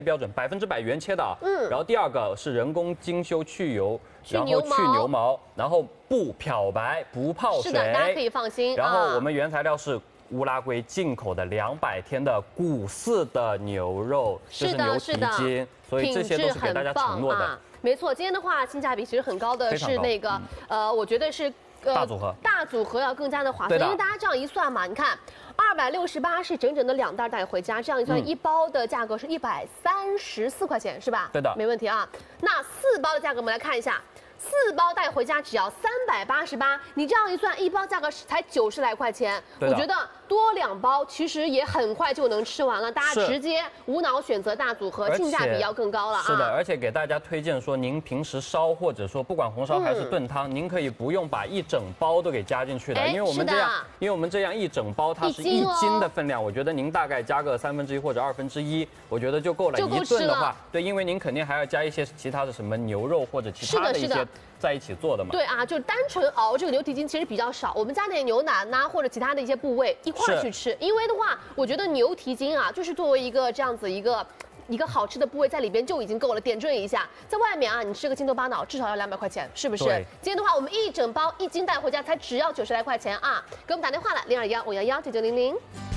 标准100%原切的啊。然后第2个是人工精修去油，然后去牛毛，然后不漂白不泡水。 是的，大家可以放心。 然后我们原材料是乌拉圭进口的200天的谷饲的牛肉，就是牛蹄筋，所以这些都是给大家承诺的。 没错，今天的话性价比其实很高的是那个我觉得是大组合要更加的划算，因为大家这样一算嘛，你看268是整整的2袋带回家，这样一算一包的价格是134块钱，是吧？ 对的， 没问题啊。那4包的价格我们来看一下。4包带回家只要388，你这样一算，一包价格才90来块钱。我觉得多2包其实也很快就能吃完了，大家直接无脑选择大组合，性价比要更高了啊。 是的，而且给大家推荐说，您平时烧或者说不管红烧还是炖汤，您可以不用把一整包都给加进去的，因为我们这样一整包它是1斤的分量，我觉得您大概加个1/3或者1/2，我觉得就够了。一顿的话，对，因为您肯定还要加一些其他的什么牛肉或者其他的一些。在一起做的嘛？对啊，就单纯熬这个牛蹄筋其实比较少，我们加点牛腩呐，或者其他的一些部位一块去吃。因为的话，我觉得牛蹄筋啊，就是作为一个这样子一个好吃的部位在里边就已经够了。点缀一下，在外面啊，你吃个筋头巴脑至少要200块钱，是不是？今天的话，我们一整包1斤带回家才只要90来块钱啊！给我们打电话来0215119900。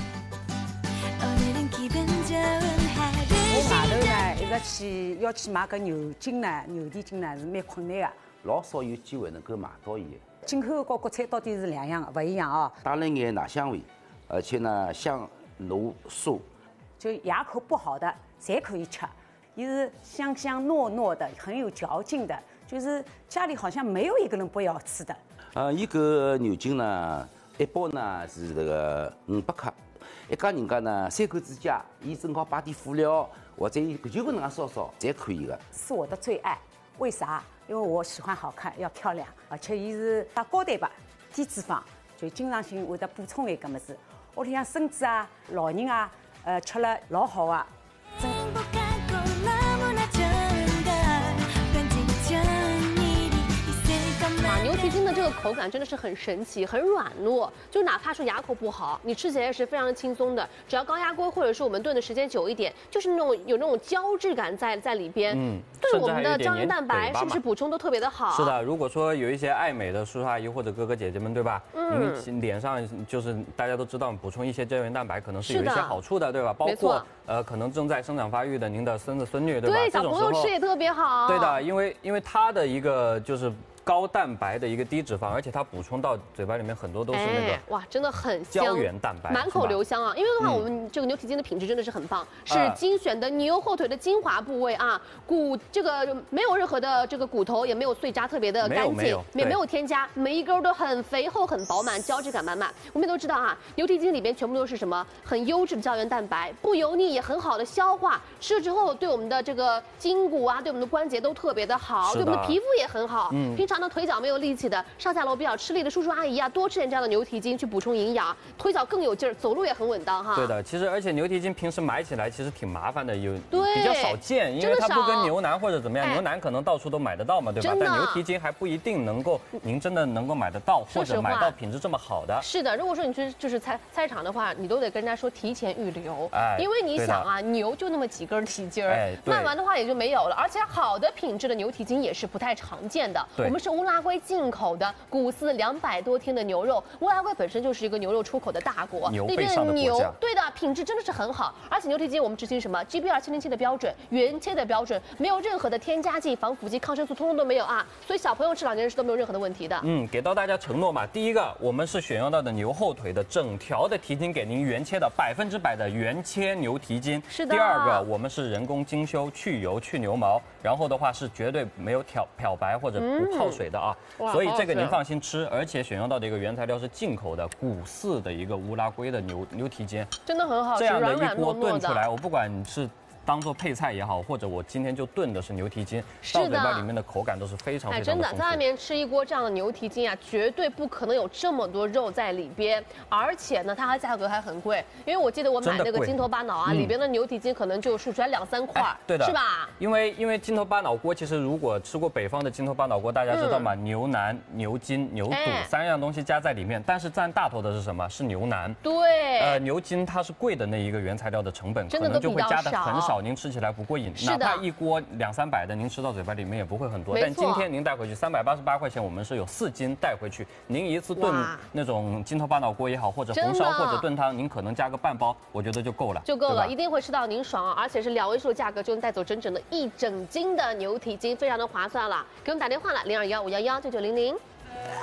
我外头呢，一直要去买个牛筋呢，牛蹄筋呢是蛮困难的。 老少有机会能够买到伊。 进口和国产到底是两样，不一样啊。 带了眼奶香味，而且呢香浓酥， 就牙口不好的侪可以吃，也是香香糯糯的，很有嚼劲的，就是家里好像没有一个人不要吃的。 伊个牛筋呢，一包呢是这个500克，一家人家呢3口之家，伊正好摆点辅料或者就搿能样烧侪可以的。 是我的最爱，为啥？因为我喜欢好看，要漂亮，而且伊是高蛋白、低脂肪，就经常性会得补充眼搿么子。屋里向孙子啊、老人啊，吃了老好啊。 牛蹄筋的这个口感真的是很神奇，很软糯，就哪怕说牙口不好，你吃起来也是非常轻松的。只要高压锅或者是我们炖的时间久一点，就是有那种胶质感在里边，对我们的胶原蛋白是不是补充都特别的好？ 是的，如果说有一些爱美的叔叔阿姨或者哥哥姐姐们，对吧？您脸上就是大家都知道，补充一些胶原蛋白可能是有一些好处的，对吧？包括可能正在生长发育的您的孙子孙女，对吧？ 对，小朋友吃也特别好。 对的，因为它的一个就是高蛋白的一个低脂肪，而且它补充到嘴巴里面很多都是那个哇，真的很香， 胶原蛋白， 满口留香啊！因为的话，我们这个牛蹄筋的品质真的是很棒，是精选的牛后腿的精华部位啊，这个没有任何的这个骨头，也没有碎渣，特别的干净，也没有添加，每一根都很肥厚、很饱满，胶质感满满。我们也都知道啊，牛蹄筋里边全部都是什么很优质的胶原蛋白，不油腻，也很好的消化，吃了之后对我们的这个筋骨啊，对我们的关节都特别的好，对我们的皮肤也很好。平常呢腿脚没有力气的，上下楼比较吃力的叔叔阿姨啊，多吃点这样的牛蹄筋去补充营养，腿脚更有劲儿，走路也很稳当哈。 对的，其实而且牛蹄筋平时买起来其实挺麻烦的，比较少见，因为它不跟牛腩或者怎么样，牛腩可能到处都买得到嘛，对吧？但牛蹄筋还不一定能够您真的能够买得到，或者买到品质这么好的。 是的，如果说你去就是菜市场的话，你都得跟人家说提前预留，因为你想啊，牛就那么几根蹄筋儿，卖完的话也就没有了，而且好的品质的牛蹄筋也是不太常见的。我们是乌拉圭进口的谷饲200多天的牛肉，乌拉圭本身就是一个牛肉出口的大国， 那边的牛对的品质真的是很好，而且牛蹄筋我们执行什么 GBR707的标准，原切的标准，没有任何的添加剂、防腐剂、抗生素，通通都没有啊，所以小朋友吃、老年人吃都没有任何的问题的。 给到大家承诺嘛，第一个我们是选用到的牛后腿的整条的蹄筋，给您原切的100%的原切牛蹄筋。 是的。 第二个我们是人工精修、去油、去牛毛，然后的话是绝对没有漂白或者不泡水的啊，所以这个您放心吃，而且选用到的一个原材料是进口的谷饲的一个乌拉圭的牛蹄筋， 真的很好吃， 这样的一锅炖出来，我不管是当做配菜也好，或者我今天就炖的是牛蹄筋，到嘴巴里面的口感都是非常非常的真的，在外面吃一锅这样的牛蹄筋啊，绝对不可能有这么多肉在里边，而且呢，它价格还很贵，因为我记得我买那个筋头巴脑啊，里边的牛蹄筋可能就数出来2、3块， 对的， 是吧？ 因为筋头巴脑锅，其实如果吃过北方的筋头巴脑锅，大家知道吗？牛腩、牛筋、牛肚3样东西加在里面，但是占大头的是什么？是牛腩。 对， 牛筋它是贵的那一个原材料的成本，可能就会加的很少。 少您吃起来不过瘾，哪怕一锅200-300的，您吃到嘴巴里面也不会很多。但今天您带回去388块钱，我们是有4斤带回去，您一次炖那种筋头巴脑锅也好，或者红烧或者炖汤，您可能加个半包，我觉得就够了， 就够了，一定会吃到您爽啊！而且是2位数的价格就能带走整整的1整斤的牛蹄筋，非常的划算了。给我们打电话了，0215119900。